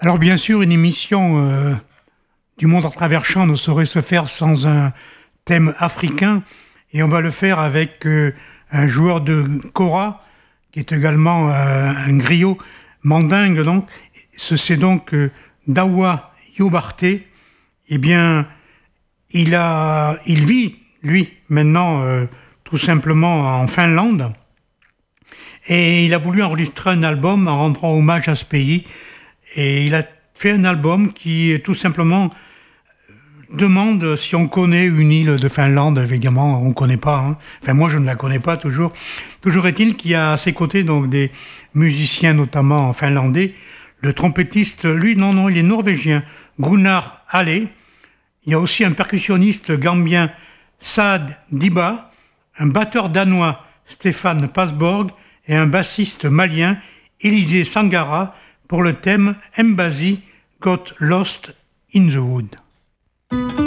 Alors bien sûr, une émission du monde à travers champs ne saurait se faire sans un thème africain. Et on va le faire avec un joueur de kora, qui est également un griot mandingue. Donc. C'est donc Dawa Yobarte. Eh bien, il vit, lui, maintenant, tout simplement en Finlande. Et il a voulu enregistrer un album en rendant hommage à ce pays. Et il a fait un album qui, tout simplement, demande si on connaît une île de Finlande. Évidemment, on ne connaît pas. Hein. Enfin, moi, je ne la connais pas toujours. Toujours est-il qu'il y a à ses côtés donc, des musiciens, notamment finlandais. Le trompettiste, lui, non, il est norvégien, Gunnar Halle. Il y a aussi un percussionniste gambien, Saad Diba, un batteur danois, Stéphane Pasborg, et un bassiste malien, Élisée Sangara, pour le thème Mbasi Got Lost in the Wood.